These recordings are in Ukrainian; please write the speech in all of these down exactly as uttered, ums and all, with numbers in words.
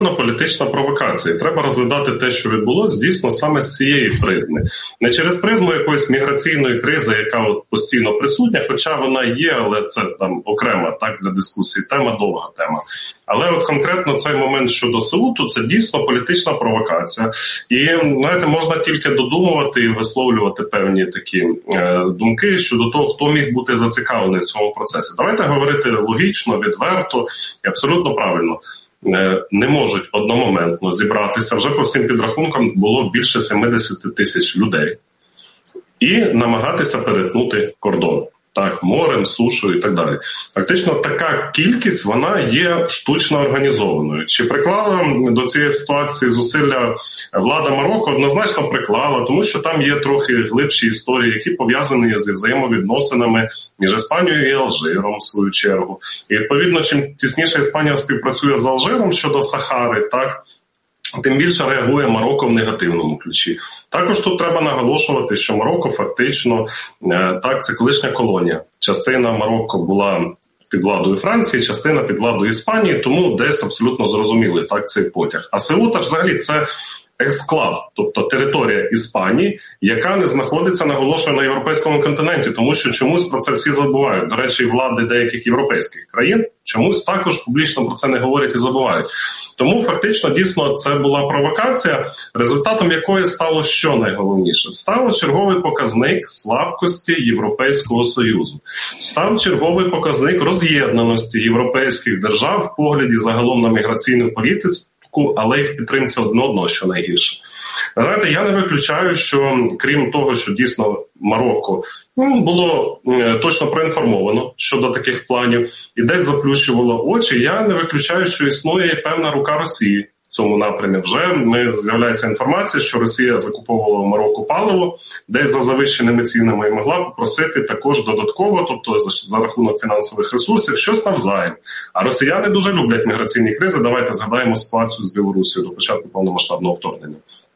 політична провокація. Треба розглядати те, що відбулося, дійсно, саме з цієї призми. Не через призму якоїсь міграційної кризи, яка от постійно присутня, хоча вона є, але це там окрема так для дискусії, тема довга тема. Але от конкретно цей момент щодо Сеуту, це дійсно політична провокація. І, знаєте, можна тільки додумувати і висловлювати певні такі е, думки щодо того, хто міг бути зацікавлений в цьому процесі. Давайте говорити логічно, відверто і абсолютно правильно. Не можуть одномоментно зібратися, вже по всім підрахункам було більше сімдесят тисяч людей, і намагатися перетнути кордон. Так, морем, сушою і так далі. Фактично, така кількість, вона є штучно організованою. Чи приклала до цієї ситуації зусилля влада Марокко? Однозначно приклала, тому що там є трохи глибші історії, які пов'язані зі взаємовідносинами між Іспанією і Алжиром, в свою чергу. І, відповідно, чим тісніше Іспанія співпрацює з Алжиром щодо Сахари, так, тим більше реагує Марокко в негативному ключі. Також тут треба наголошувати, що Марокко фактично, так, це колишня колонія. Частина Марокко була під владою Франції, частина під владою Іспанії, тому десь абсолютно зрозуміли так цей потяг. А Сеута взагалі це ексклав, тобто територія Іспанії, яка не знаходиться, наголошую, на європейському континенті, тому що чомусь про це всі забувають. До речі, влади деяких європейських країн чомусь також публічно про це не говорять і забувають. Тому фактично, дійсно, це була провокація, результатом якої стало що найголовніше? Стало черговий показник слабкості Європейського Союзу. Став черговий показник роз'єднаності європейських держав в погляді загалом на міграційну політику, але й в підтримці одне одного, що найгірше. Знаєте, я не виключаю, що крім того, що дійсно Марокко ну, було е, точно проінформовано щодо таких планів і десь заплющувало очі, я не виключаю, що існує певна рука Росії в цьому напрямі. Вже ми, з'являється інформація, що Росія закуповувала в Марокко паливо десь за завищеними цінами і могла попросити також додатково, тобто за, за рахунок фінансових ресурсів, щось навзаєм. А росіяни дуже люблять міграційні кризи. Давайте згадаємо ситуацію з Білорусією до початку повномасштабного вторгнення.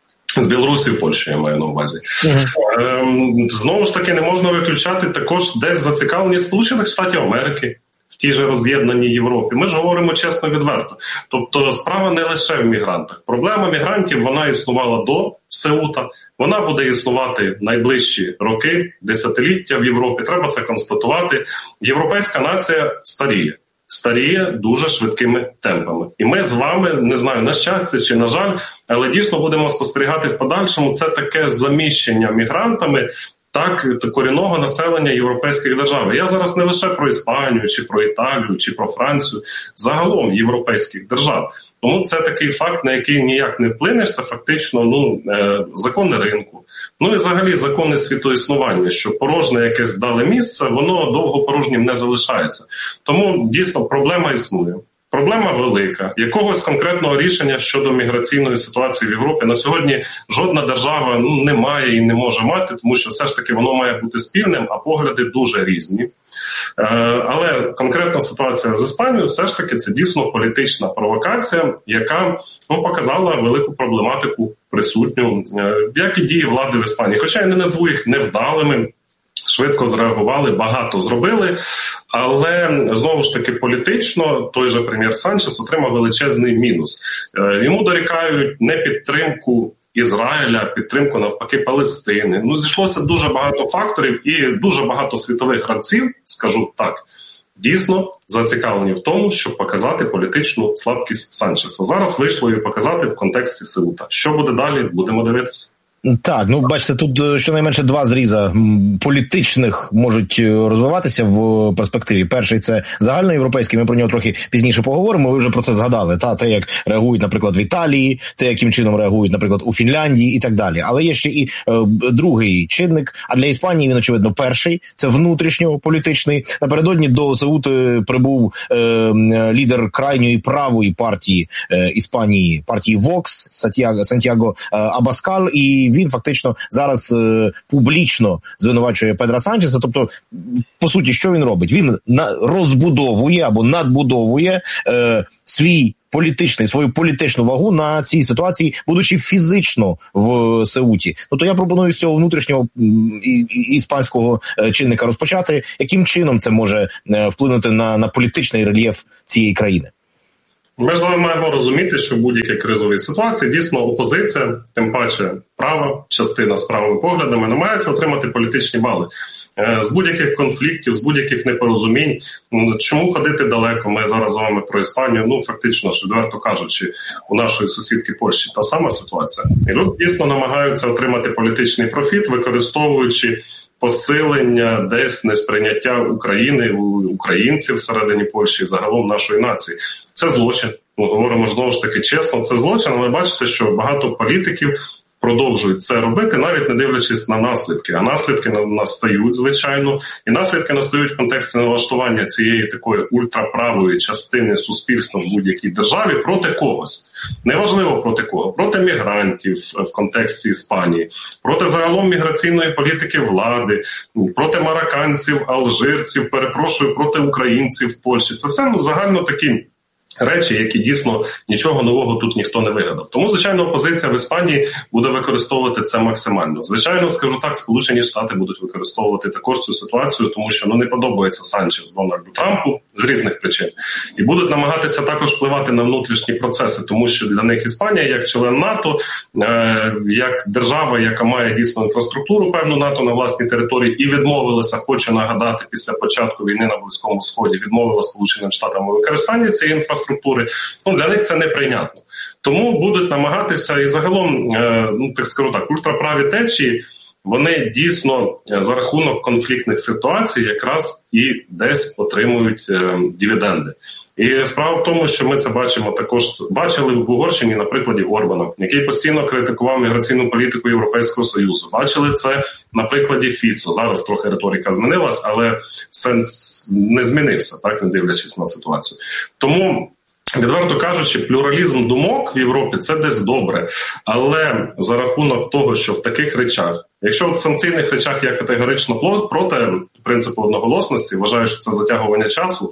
З Білорусією, Польщею, я маю на увазі. Uh-huh. Ем, знову ж таки, не можна виключати також десь зацікавлені Сполучених Штатів Америки в тій же роз'єднаній Європі. Ми ж говоримо чесно, відверто. Тобто справа не лише в мігрантах. Проблема мігрантів, вона існувала до Сеута, вона буде існувати найближчі роки, десятиліття в Європі. Треба це констатувати. Європейська нація старіє. Старіє дуже швидкими темпами. І ми з вами, не знаю, на щастя чи на жаль, але дійсно будемо спостерігати в подальшому це таке заміщення мігрантами так корінного населення європейських держав. Я зараз не лише про Іспанію, чи про Італію, чи про Францію, загалом європейських держав. Тому це такий факт, на який ніяк не вплинеш, це фактично ну, е, закони ринку. Ну і взагалі закони світоіснування, що порожнє якесь дали місце, воно довго порожнім не залишається. Тому дійсно проблема існує. Проблема велика. Якогось конкретного рішення щодо міграційної ситуації в Європі на сьогодні жодна держава ну, не має і не може мати, тому що все ж таки воно має бути спільним, а погляди дуже різні. Е, але конкретна ситуація з Іспанією все ж таки це дійсно політична провокація, яка ну, показала велику проблематику присутню, е, як і дії влади в Іспанії. Хоча я не назву їх невдалими, швидко зреагували, багато зробили, але, знову ж таки, політично той же прем'єр Санчес отримав величезний мінус. Йому дорікають не підтримку Ізраїля, підтримку, навпаки, Палестини. Ну, зійшлося дуже багато факторів і дуже багато світових гравців, скажу так, дійсно зацікавлені в тому, щоб показати політичну слабкість Санчеса. Зараз вийшло її показати в контексті Сеута. Що буде далі, будемо дивитися. Так, ну бачите, тут щонайменше два зріза політичних можуть розвиватися в перспективі. Перший – це загальноєвропейський, ми про нього трохи пізніше поговоримо, ви вже про це згадали, та те, як реагують, наприклад, в Італії, те, яким чином реагують, наприклад, у Фінляндії і так далі. Але є ще і е, другий чинник, а для Іспанії він, очевидно, перший, це внутрішньополітичний. Напередодні до Сеути прибув е, лідер крайньої правої партії е, Іспанії, партії Вокс, Сантьяго, Сантьяго е, Абаскаль, і він фактично зараз е, публічно звинувачує Педро Санчеса. Тобто, по суті, що він робить? Він на, розбудовує або надбудовує е, свій політичний, свою політичну вагу на цій ситуації, будучи фізично в Сеуті. Тобто я пропоную з цього внутрішнього і, і, іспанського чинника розпочати. Яким чином це може вплинути на, на політичний рельєф цієї країни? Ми ж з вами маємо розуміти, що в будь-якій кризовій ситуації дійсно опозиція, тим паче права частина з правими поглядами, намагається отримати політичні бали. З будь-яких конфліктів, з будь-яких непорозумінь. Чому ходити далеко? Ми зараз з вами про Іспанію, ну фактично, що відверто кажучи, у нашої сусідки Польщі та сама ситуація. І люди дійсно намагаються отримати політичний профіт, використовуючи посилення десь несприйняття України, українців всередині Польщі і загалом нашої нації. Це злочин. Ми говоримо знову ж таки чесно, це злочин, але бачите, що багато політиків продовжують це робити, навіть не дивлячись на наслідки. А наслідки настають, звичайно, і наслідки настають в контексті налаштування цієї такої ультраправої частини суспільства в будь-якій державі проти когось. Неважливо проти кого. Проти мігрантів в контексті Іспанії, проти загалом міграційної політики влади, проти марокканців, алжирців, перепрошую, проти українців в Польщі. Це все ну, загально такі речі, які дійсно нічого нового тут ніхто не вигадав. Тому, звичайно, опозиція в Іспанії буде використовувати це максимально. Звичайно, скажу так, Сполучені Штати будуть використовувати також цю ситуацію, тому що ну, не подобається Санчес Дональду Трампу з різних причин. І будуть намагатися також впливати на внутрішні процеси, тому що для них Іспанія, як член НАТО, е- як держава, яка має дійсно інфраструктуру певну НАТО на власній території і відмовилася, хочу нагадати, після початку війни на Близькому Сході, відмовила Сполученим Штатам у використанні цієї інфраструктури, структури, ну, для них це неприйнятно. Тому будуть намагатися і загалом, е, ну, так скажу так, ультраправі течії, вони дійсно за рахунок конфліктних ситуацій якраз і десь отримують е, дивіденди. І справа в тому, що ми це бачимо також, бачили в Угорщині на прикладі Орбана, який постійно критикував міграційну політику Європейського Союзу. Бачили це на прикладі Фіцо. Зараз трохи риторика змінилась, але сенс не змінився, так, не дивлячись на ситуацію. Тому, відверто кажучи, плюралізм думок в Європі – це десь добре. Але за рахунок того, що в таких речах, якщо в санкційних речах я категорично проти принципу одноголосності, вважаю, що це затягування часу,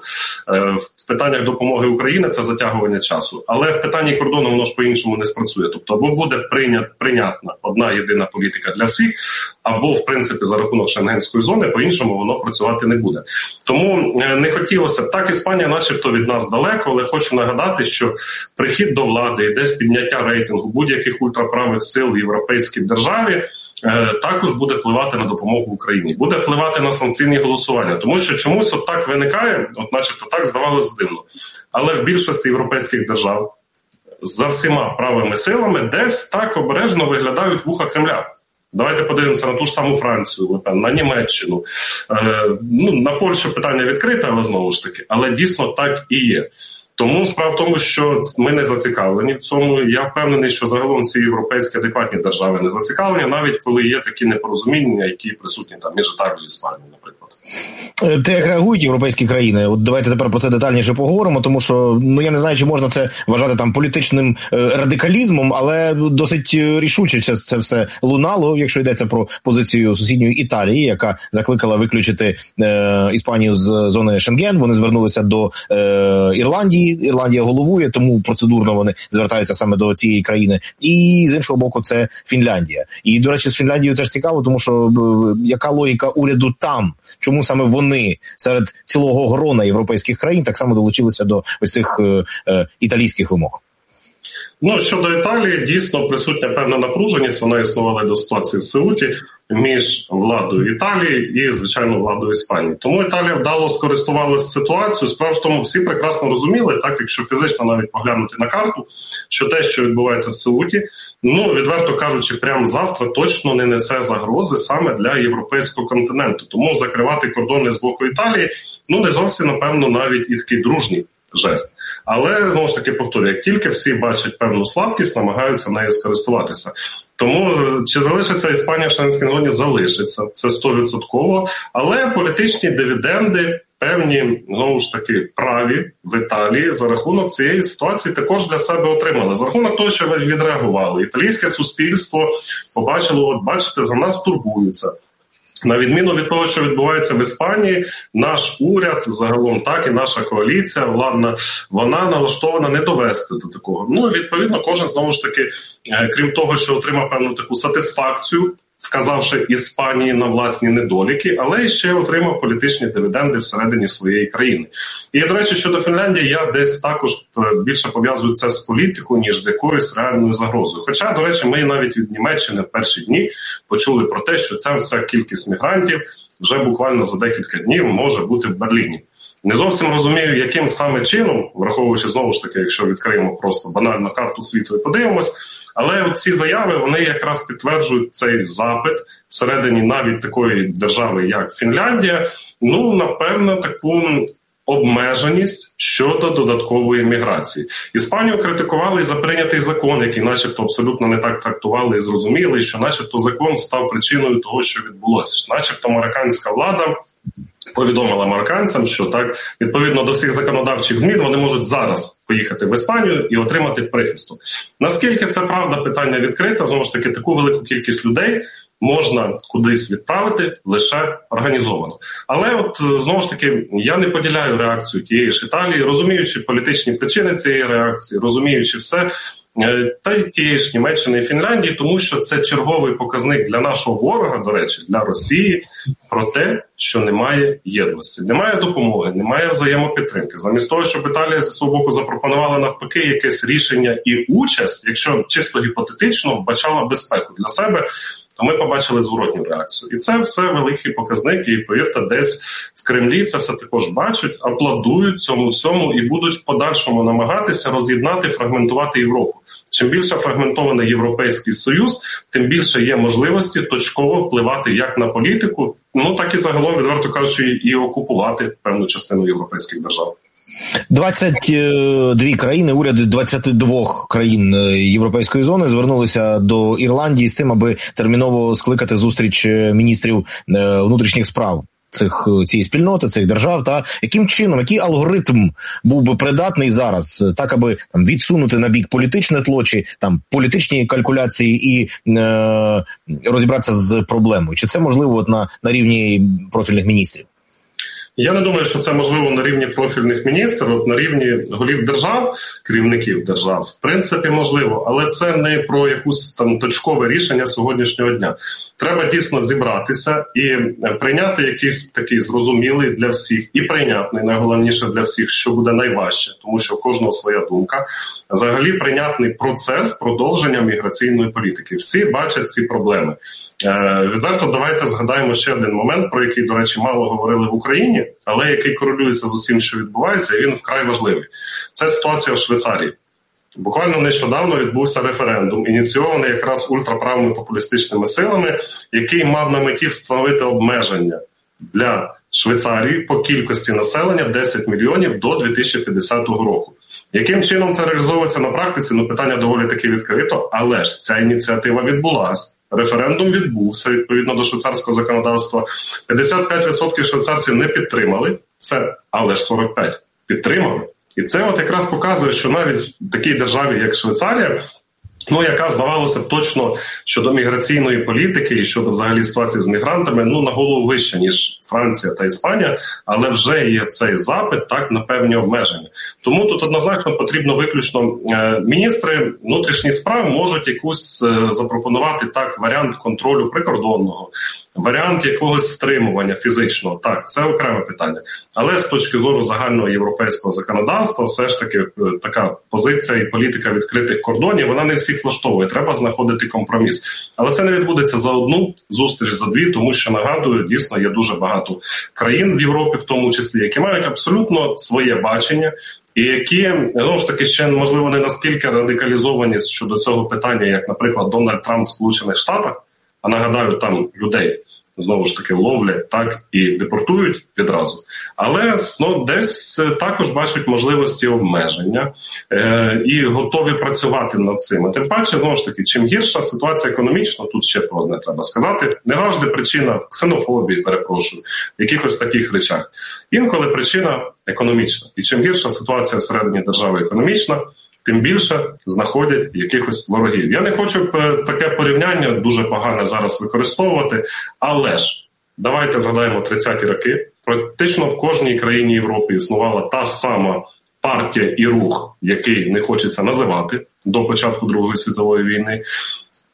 в питаннях допомоги Україні це затягування часу, але в питанні кордону воно ж по-іншому не спрацює. Тобто або буде прийнят, прийнятна одна єдина політика для всіх, або, в принципі, за рахунок шенгенської зони, по-іншому воно працювати не буде. Тому не хотілося, так Іспанія начебто від нас далеко, але хочу нагадати, що прихід до влади і десь підняття рейтингу будь-яких ультраправих сил в європейській державі також буде впливати на допомогу Україні, буде впливати на санкційні голосування. Тому що чомусь от так виникає, от начебто так здавалось дивно. Але в більшості європейських держав за всіма правими силами десь так обережно виглядають вуха Кремля. Давайте подивимося на ту ж саму Францію, на Німеччину. Е, ну, на Польщу питання відкрите, але знову ж таки. Але дійсно так і є. Тому справа в тому, що ми не зацікавлені в цьому. Я впевнений, що загалом всі європейські адекватні держави не зацікавлені, навіть коли є такі непорозуміння, які присутні там між Італією і Іспанією, наприклад. Те, як реагують європейські країни, от давайте тепер про це детальніше поговоримо, тому що, ну, я не знаю, чи можна це вважати там політичним е, радикалізмом, але досить рішуче це, це все лунало, якщо йдеться про позицію сусідньої Італії, яка закликала виключити е, Іспанію з зони Шенген. Вони звернулися до е, Ірландії, Ірландія головує, тому процедурно вони звертаються саме до цієї країни. І з іншого боку, це Фінляндія. І, до речі, з Фінляндією теж цікаво, тому що е, яка логіка уряду там? Чому саме вони серед цілого грона європейських країн так само долучилися до ось цих е, е, італійських вимог? Ну, щодо Італії, дійсно присутня певна напруженість, вона існувала до ситуації в Сеуті між владою Італії і, звичайно, владою Іспанії. Тому Італія вдало скористувалася ситуацією. Справа в тому, всі прекрасно розуміли, так, якщо фізично навіть поглянути на карту, що те, що відбувається в Сеуті, ну, відверто кажучи, прямо завтра точно не несе загрози саме для європейського континенту. Тому закривати кордони з боку Італії, ну, не зовсім, напевно, навіть і такий дружній жест. Але, знову ж таки, повторюю, як тільки всі бачать певну слабкість, намагаються нею скористуватися. Тому чи залишиться Іспанія в Шенгенській зоні? Залишиться. Це сто відсотків. Але політичні дивіденди, певні, знову ж таки, праві в Італії за рахунок цієї ситуації також для себе отримали. За рахунок того, що відреагували. Італійське суспільство побачило, от бачите, за нас турбуються. На відміну від того, що відбувається в Іспанії, наш уряд, загалом так, і наша коаліція владна, вона налаштована не довести до такого. Ну, відповідно, кожен, знову ж таки, крім того, що отримав певну таку сатисфакцію вказавши Іспанії на власні недоліки, але ще отримав політичні дивіденди всередині своєї країни. І, до речі, щодо Фінляндії, я десь також більше пов'язую це з політикою, ніж з якоюсь реальною загрозою. Хоча, до речі, ми навіть від Німеччини в перші дні почули про те, що ця вся кількість мігрантів вже буквально за декілька днів може бути в Берліні. Не зовсім розумію, яким саме чином, враховуючи знову ж таки, якщо відкриємо просто банально карту світу і подивимось, але от ці заяви, вони якраз підтверджують цей запит всередині навіть такої держави, як Фінляндія, ну, напевно, таку обмеженість щодо додаткової міграції. Іспанію критикували за прийнятий закон, який начебто абсолютно не так трактували і зрозуміли, що начебто закон став причиною того, що відбулося. Начебто американська влада повідомила американцям, що так, відповідно до всіх законодавчих змін, вони можуть зараз поїхати в Іспанію і отримати прихисток. Наскільки це правда, питання відкрите, знову ж таки, таку велику кількість людей можна кудись відправити лише організовано. Але от, знову ж таки, я не поділяю реакцію тієї ж Італії, розуміючи політичні причини цієї реакції, розуміючи все, та й тієї ж Німеччини і Фінляндії, тому що це черговий показник для нашого ворога, до речі, для Росії, про те, що немає єдності, немає допомоги, немає взаємопідтримки. Замість того, щоб Італія зі свого боку запропонувала навпаки якесь рішення і участь, якщо чисто гіпотетично вбачала безпеку для себе, то ми побачили зворотню реакцію. І це все великий показник, і, повірте, десь в Кремлі це все також бачать, аплодують цьому всьому і будуть в подальшому намагатися роз'єднати, фрагментувати Європу. Чим більше фрагментований Європейський Союз, тим більше є можливості точково впливати як на політику, ну так і загалом, відверто кажучи, і окупувати певну частину європейських держав. двадцять дві країни, уряди двадцяти двох країн Європейської зони звернулися до Ірландії з тим, аби терміново скликати зустріч міністрів внутрішніх справ цих цієї спільноти, цих держав, та яким чином, який алгоритм був би придатний зараз, так аби там відсунути на бік політичне тло чи там політичні калькуляції і е, розібратися з проблемою? Чи це можливо от на, на рівні профільних міністрів? Я не думаю, що це можливо на рівні профільних міністрів, от на рівні голів держав, керівників держав, в принципі, можливо, але це не про якусь там точкове рішення сьогоднішнього дня. Треба дійсно зібратися і прийняти якийсь такий зрозумілий для всіх і прийнятний, найголовніше для всіх, що буде найважче, тому що у кожного своя думка, взагалі прийнятний процес продовження міграційної політики. Всі бачать ці проблеми. Відверто, давайте згадаємо ще один момент, про який, до речі, мало говорили в Україні, але який корелюється з усім, що відбувається, і він вкрай важливий. Це ситуація в Швейцарії. Буквально нещодавно відбувся референдум, ініційований якраз ультраправими популістичними силами, який мав на меті встановити обмеження для Швейцарії по кількості населення десять мільйонів до дві тисячі п'ятдесятого року. Яким чином це реалізовується на практиці? Ну, питання доволі таки відкрито, але ж ця ініціатива відбулася. Референдум відбувся відповідно до швейцарського законодавства. п'ятдесят п'ять відсотків швейцарців не підтримали це, але ж сорок п'ять відсотків підтримали. І це от якраз показує, що навіть в такій державі, як Швейцарія, ну, яка, здавалося б, точно щодо міграційної політики і щодо взагалі ситуації з мігрантами, ну, на голову вище, ніж Франція та Іспанія, але вже є цей запит, так, на певні обмеження. Тому тут однозначно потрібно виключно, е, міністри внутрішніх справ можуть якусь е, запропонувати, так, варіант контролю прикордонного, варіант якогось стримування фізичного, так, це окреме питання. Але з точки зору загального європейського законодавства, все ж таки така позиція і політика відкритих кордонів, вона не всіх влаштовує, треба знаходити компроміс. Але це не відбудеться за одну зустріч, за дві, тому що, нагадую, дійсно є дуже багато країн в Європі, в тому числі, які мають абсолютно своє бачення, і які, ну ж таки, ще, можливо, не наскільки радикалізовані щодо цього питання, як, наприклад, Дональд Трамп в Сполучених Штатах, а нагадаю, там людей, знову ж таки, ловлять, так, і депортують відразу. Але, ну, десь також бачать можливості обмеження е- і готові працювати над цим. А тим паче, знову ж таки, чим гірша ситуація економічна, тут ще про одне треба сказати, не завжди причина в ксенофобії, перепрошую, в якихось таких речах. Інколи причина економічна. І чим гірша ситуація всередині держави економічна, тим більше знаходять якихось ворогів. Я не хочу таке порівняння дуже погане зараз використовувати, але ж давайте згадаємо тридцяті роки. Практично в кожній країні Європи існувала та сама партія і рух, який не хочеться називати до початку Другої світової війни.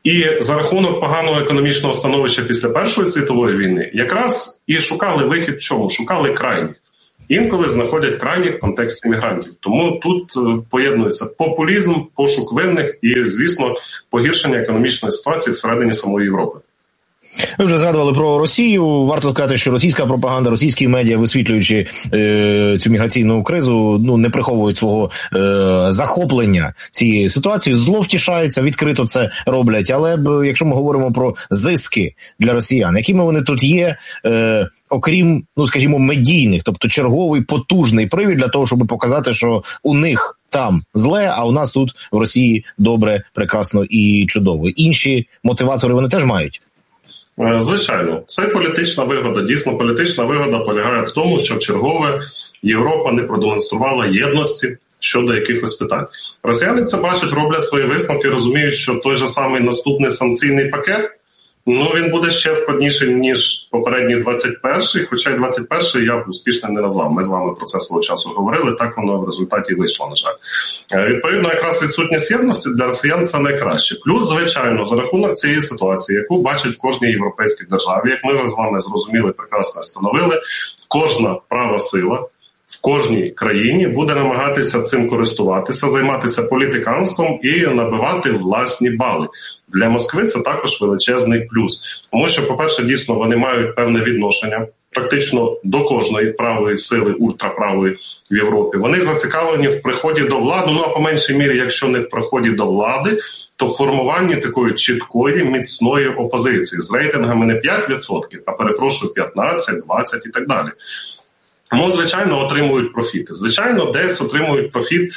І за рахунок поганого економічного становища після Першої світової війни якраз і шукали вихід в чому? Шукали крайніх. Інколи знаходять крайніх в контексті мігрантів. Тому тут поєднується популізм, пошук винних і, звісно, погіршення економічної ситуації всередині самої Європи. Ви вже згадували про Росію. Варто сказати, що російська пропаганда, російські медіа, висвітлюючи е, цю міграційну кризу, ну не приховують свого е, захоплення цією ситуацією, зловтішаються, відкрито це роблять. Але б, якщо ми говоримо про зиски для росіян, якими вони тут є, е, окрім, ну скажімо, медійних, тобто черговий потужний привід для того, щоб показати, що у них там зле, а у нас тут в Росії добре, прекрасно і чудово. Інші мотиватори вони теж мають. Звичайно, це політична вигода. Дійсно, політична вигода полягає в тому, що вчергове Європа не продемонструвала єдності щодо якихось питань. Росіяни це бачать, роблять свої висновки, розуміють, що той же самий наступний санкційний пакет, ну він буде ще складніший, ніж попередній двадцять перший, хоча й двадцять перший я б успішним не назвав. Ми з вами про це свого часу говорили, так воно в результаті вийшло, на жаль. Відповідно, якраз відсутність єдності для росіян це найкраще. Плюс, звичайно, за рахунок цієї ситуації, яку бачать в кожній європейській державі, як ми з вами зрозуміли, прекрасно встановили, кожна права сила в кожній країні буде намагатися цим користуватися, займатися політиканством і набивати власні бали. Для Москви це також величезний плюс. Тому що, по-перше, дійсно вони мають певне відношення практично до кожної правої сили, ультраправої в Європі. Вони зацікавлені в приході до влади, ну а по меншій мірі, якщо не в приході до влади, то в формуванні такої чіткої, міцної опозиції з рейтингами не п'ять відсотків, а перепрошую п'ятнадцять, двадцять і так далі. Тому, звичайно, отримують профіти. Звичайно, десь отримують профіт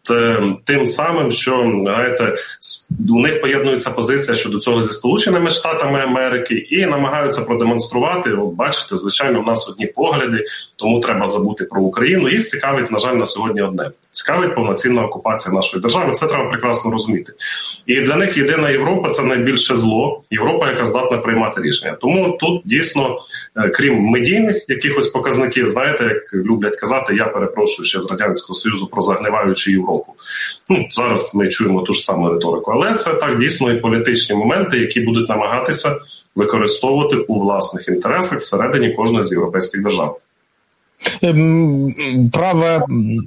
тим самим, що, знаєте, у них поєднується позиція щодо цього зі Сполученими Штатами Америки і намагаються продемонструвати, от бачите, звичайно, в нас одні погляди, тому треба забути про Україну. Їх цікавить, на жаль, на сьогодні одне. Цікавить повноцінна окупація нашої держави, це треба прекрасно розуміти. І для них єдина Європа – це найбільше зло, Європа, яка здатна приймати рішення. Тому тут дійсно, крім медійних якихось показників, знаєте, як люблять казати, я перепрошую ще з Радянського Союзу про загниваючу Європу. Ну, зараз ми чуємо ту ж саму риторику. Але це так дійсно і політичні моменти, які будуть намагатися використовувати у власних інтересах всередині кожної з європейських держав. Праве,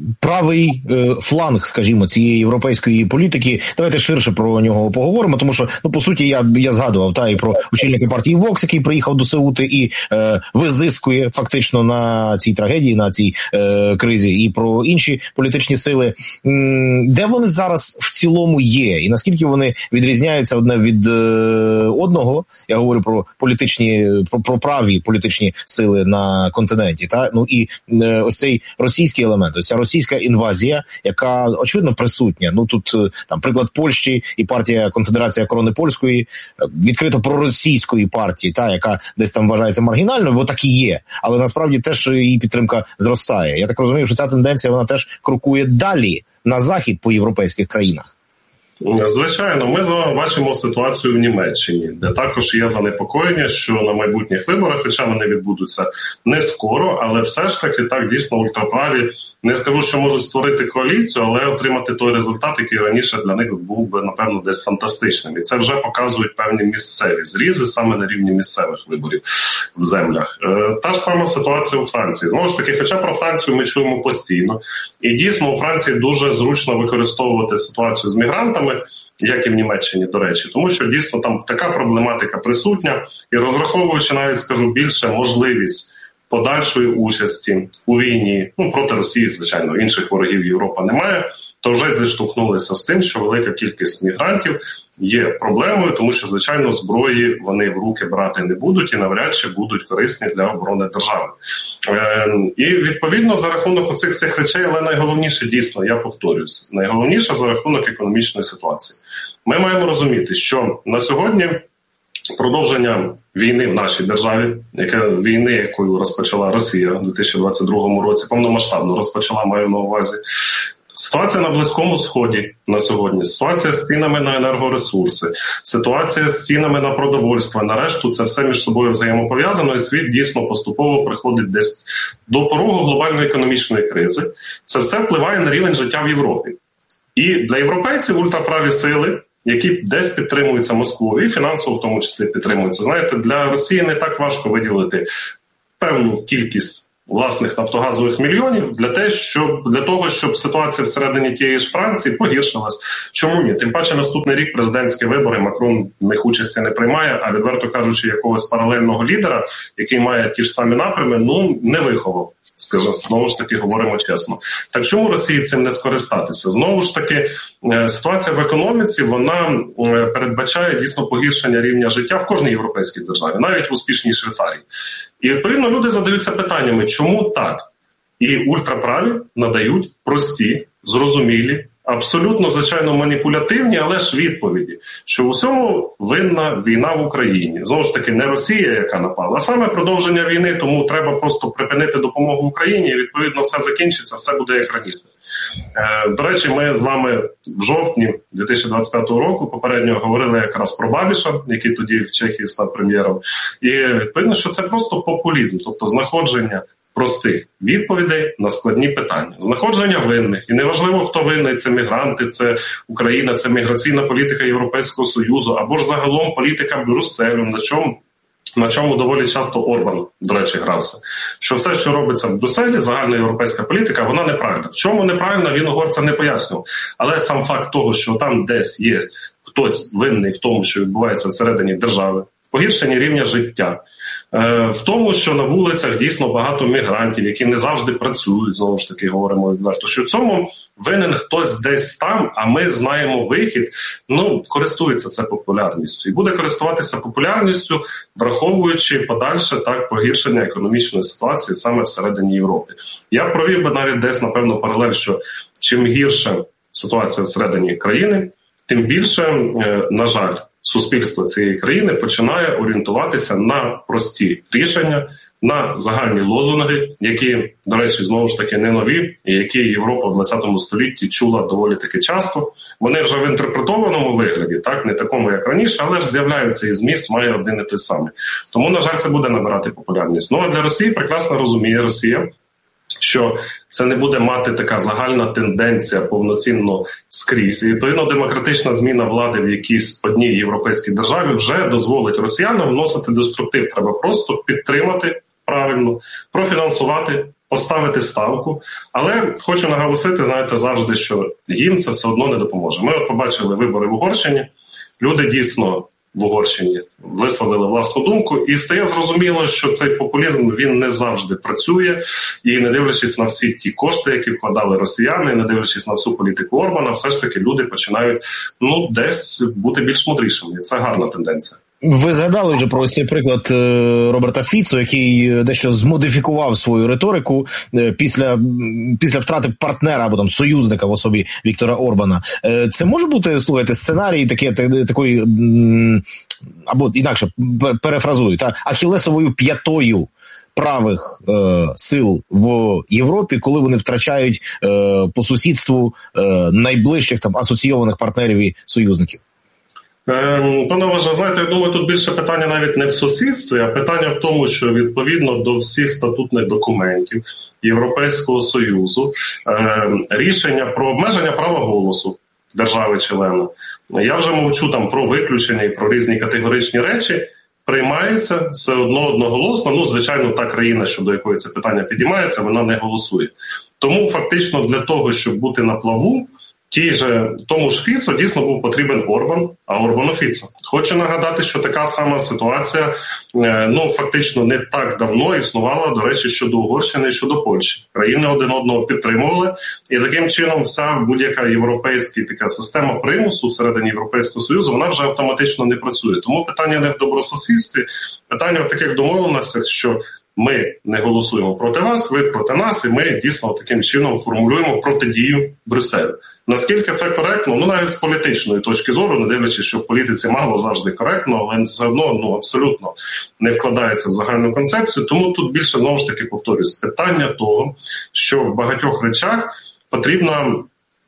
правий е, фланг, скажімо, цієї європейської політики. Давайте ширше про нього поговоримо, тому що, ну, по суті, я, я згадував та і про очільника партії Вокс, який приїхав до Сеути і е, визискує фактично на цій трагедії, на цій е, кризі, і про інші політичні сили. М, де вони зараз в цілому є? І наскільки вони відрізняються одне від е, одного? Я говорю про політичні, про, про праві політичні сили на континенті, та? Ну, і ось цей російський елемент, ось ця російська інвазія, яка очевидно присутня. Ну тут там приклад Польщі і партія Конфедерація Корони Польської, відкрито проросійської партії, та яка десь там вважається маргінальною, бо так і є. Але насправді теж її підтримка зростає. Я так розумію, що ця тенденція вона теж крокує далі на захід по європейських країнах. Звичайно, ми з вами бачимо ситуацію в Німеччині, де також є занепокоєння, що на майбутніх виборах, хоча вони відбудуться не скоро, але все ж таки так дійсно ультраправі, не скажу, що можуть створити коаліцію, але отримати той результат, який раніше для них був би, напевно, десь фантастичним. І це вже показують певні місцеві зрізи саме на рівні місцевих виборів в землях. Та ж сама ситуація у Франції. Знову ж таки, хоча про Францію ми чуємо постійно. І дійсно у Франції дуже зручно використовувати ситуацію з мігрантами, як і в Німеччині, до речі, тому що дійсно там така проблематика присутня, і розраховуючи навіть, скажу більше, можливість подальшої участі у війні, ну, проти Росії, звичайно, інших ворогів Європа немає, то вже зіштовхнулися з тим, що велика кількість мігрантів є проблемою, тому що, звичайно, зброї вони в руки брати не будуть і навряд чи будуть корисні для оборони держави. Е, і, відповідно, за рахунок оцих цих речей, але найголовніше, дійсно, я повторююся, найголовніше за рахунок економічної ситуації. Ми маємо розуміти, що на сьогодні продовження війни в нашій державі, яка війни, якою розпочала Росія у дві тисячі двадцять другому році, повномасштабно розпочала, маю на увазі, ситуація на Близькому Сході на сьогодні, ситуація з цінами на енергоресурси, ситуація з цінами на продовольство, на решту це все між собою взаємопов'язано, і світ дійсно поступово приходить десь до порогу глобальної економічної кризи. Це все впливає на рівень життя в Європі. І для європейців ультраправі сили які десь підтримуються Москвою, і фінансово в тому числі підтримуються. Знаєте, для Росії не так важко виділити певну кількість власних нафтогазових мільйонів для те, щоб для того, щоб ситуація всередині тієї ж Франції погіршилась. Чому ні? Тим паче наступний рік президентські вибори, Макрон в них участі не приймає, а відверто кажучи, якогось паралельного лідера, який має ті ж самі напрями, ну не виховав. Скажу, знову ж таки, говоримо чесно. Так чому Росії цим не скористатися? Знову ж таки, ситуація в економіці, вона передбачає дійсно погіршення рівня життя в кожній європейській державі, навіть в успішній Швейцарії. І, відповідно, люди задаються питаннями, чому так? І ультраправі надають прості, зрозумілі, абсолютно, звичайно, маніпулятивні, але ж відповіді, що в усьому винна війна в Україні. Знову ж таки, не Росія, яка напала, а саме продовження війни, тому треба просто припинити допомогу Україні, і, відповідно, все закінчиться, все буде як раніше. Е, до речі, ми з вами в жовтні дві тисячі двадцять п'ятого року попередньо говорили якраз про Бабіша, який тоді в Чехії став прем'єром. І, відповідно, що це просто популізм, тобто знаходження простих відповідей на складні питання. Знаходження винних. І неважливо, хто винний, це мігранти, це Україна, це міграційна політика Європейського Союзу, або ж загалом політика Брюсселю, на чому, на чому доволі часто Орбан, до речі, грався. Що все, що робиться в Брюсселі, загальна європейська політика, вона неправильна. В чому неправильно, він угорцям не пояснював. Але сам факт того, що там десь є хтось винний в тому, що відбувається всередині держави, в погіршенні рівня життя, в тому, що на вулицях дійсно багато мігрантів, які не завжди працюють, знову ж таки говоримо відверто, що в цьому винен хтось десь там, а ми знаємо вихід, ну, користується це популярністю. І буде користуватися популярністю, враховуючи подальше так погіршення економічної ситуації саме всередині Європи. Я провів би навіть десь, напевно, паралель, що чим гірша ситуація всередині країни, тим більше, на жаль, суспільство цієї країни починає орієнтуватися на прості рішення, на загальні лозунги, які, до речі, знову ж таки не нові, і які Європа в двадцятому столітті чула доволі таки часто. Вони вже в інтерпретованому вигляді, так, не такому, як раніше, але ж з'являються і зміст має один і той самий. Тому, на жаль, це буде набирати популярність. Ну, а для Росії прекрасно розуміє Росія, що це не буде мати така загальна тенденція повноцінно скрізь. І, відповідно, демократична зміна влади в якійсь одній європейській державі вже дозволить росіянам вносити деструктив. Треба просто підтримати правильно, профінансувати, поставити ставку. Але хочу наголосити, знаєте, завжди, що їм це все одно не допоможе. Ми от побачили вибори в Угорщині. Люди дійсно в Угорщині висловили власну думку, і стає зрозуміло, що цей популізм, він не завжди працює, і не дивлячись на всі ті кошти, які вкладали росіяни, не дивлячись на всю політику Орбана, все ж таки люди починають, ну, десь бути більш мудрішими. Це гарна тенденція. Ви згадали вже про ось цей приклад Роберта Фіцо, який дещо змодифікував свою риторику після, після втрати партнера або там союзника в особі Віктора Орбана. Це може бути, слухайте, сценарій таке, такої, або інакше, перефразую, та, ахілесовою п'ятою правих е, сил в Європі, коли вони втрачають е, по сусідству е, найближчих там асоційованих партнерів і союзників? Пане Олеже, знаєте, я думаю, тут більше питання навіть не в сусідстві, а питання в тому, що відповідно до всіх статутних документів Європейського Союзу рішення про обмеження права голосу держави-члена, я вже мовчу там про виключення і про різні категоричні речі, приймається все одно одноголосно. Ну, звичайно, та країна, щодо якої це питання підіймається, вона не голосує. Тому фактично для того, щоб бути на плаву, Ті же, тому ж Фіцо дійсно був потрібен Орбан, а Орбану Фіцо. Хочу нагадати, що така сама ситуація, ну, фактично не так давно існувала, до речі, щодо Угорщини і щодо Польщі. Країни один одного підтримували, і таким чином вся будь-яка європейська така система примусу всередині Європейського Союзу, вона вже автоматично не працює. Тому питання не в добросусідстві, питання в таких домовленостях, що ми не голосуємо проти вас, ви проти нас, і ми дійсно таким чином формулюємо протидію Брюсселю. Наскільки це коректно? Ну, навіть з політичної точки зору, не дивлячись, що в політиці мало завжди коректно, але все одно, ну, абсолютно не вкладається в загальну концепцію. Тому тут більше, знову ж таки, повторюсь, питання того, що в багатьох речах потрібно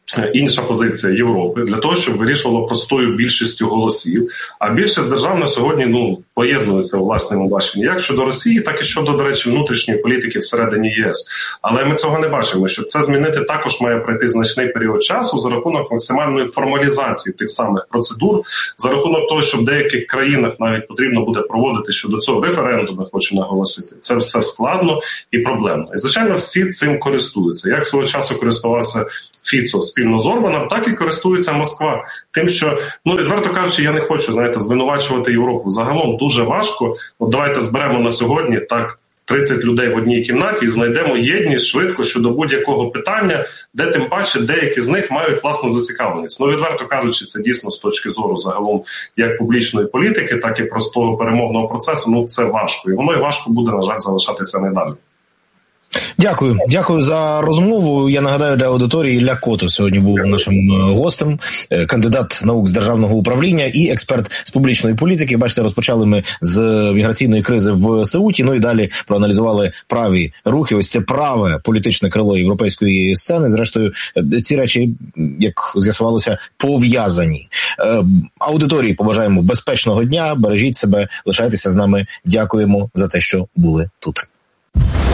інша позиція Європи для того, щоб вирішувало простою більшістю голосів. А більшість держав на сьогодні ну, поєднується у власному баченні як щодо Росії, так і щодо, до речі, внутрішньої політики всередині ЄС. Але ми цього не бачимо. Щоб це змінити, також має пройти значний період часу за рахунок максимальної формалізації тих самих процедур, за рахунок того, що в деяких країнах навіть потрібно буде проводити щодо цього референдуми, хочу наголосити. Це все складно і проблемно. І, звичайно, всі цим користуються. Як свого часу користувався Фіцо спільно з Орбаном, так і користується Москва. Тим, що, ну, відверто кажучи, я не хочу, знаєте, звинувачувати Європу. Загалом дуже важко. От давайте зберемо на сьогодні, так, тридцять людей в одній кімнаті і знайдемо єдність швидко щодо будь-якого питання, де тим паче деякі з них мають власну зацікавленість. Ну, відверто кажучи, це дійсно з точки зору загалом як публічної політики, так і простого перемовного процесу, ну, це важко. І воно і важко буде, на жаль, залишатися надалі. Дякую. Дякую за розмову. Я нагадаю для аудиторії, Ілля Котов сьогодні був нашим гостем, кандидат наук з державного управління і експерт з публічної політики. Бачите, розпочали ми з міграційної кризи в Сеуті, ну і далі проаналізували праві рухи. Ось це праве політичне крило європейської сцени. Зрештою, ці речі, як з'ясувалося, пов'язані. Аудиторії побажаємо безпечного дня, бережіть себе, лишайтеся з нами. Дякуємо за те, що були тут.